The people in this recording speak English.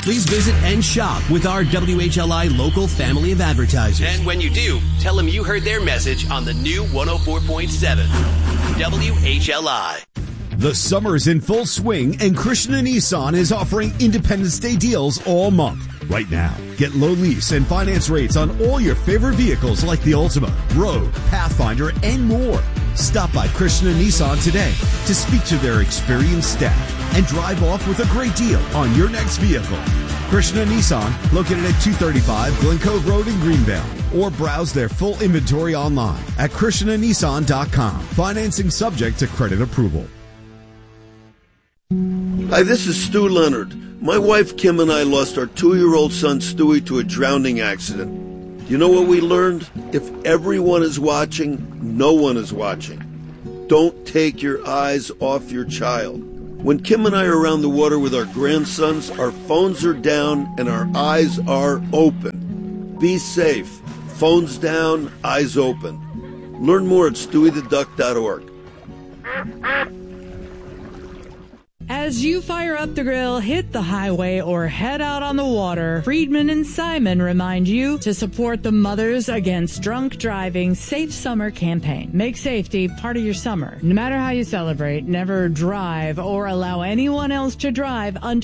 Please visit and shop with our WHLI local family of advertisers. And when you do, tell them you heard their message on the new 104.7 WHLI. The summer's in full swing, and Krishna Nissan is offering Independence Day deals all month. Right now, get low lease and finance rates on all your favorite vehicles like the Altima, Rogue, Pathfinder, and more. Stop by Krishna Nissan today to speak to their experienced staff and drive off with a great deal on your next vehicle. Krishna Nissan, located at 235 Glen Cove Road in Greenvale. Or browse their full inventory online at KrishnaNissan.com. Financing subject to credit approval. Hi, this is Stu Leonard. My wife Kim and I lost our 2-year-old son Stewie to a drowning accident. You know what we learned? If everyone is watching, no one is watching. Don't take your eyes off your child. When Kim and I are around the water with our grandsons, our phones are down and our eyes are open. Be safe. Phones down, eyes open. Learn more at stewietheduck.org. As you fire up the grill, hit the highway, or head out on the water, Friedman and Simon remind you to support the Mothers Against Drunk Driving Safe Summer campaign. Make safety part of your summer. No matter how you celebrate, never drive or allow anyone else to drive under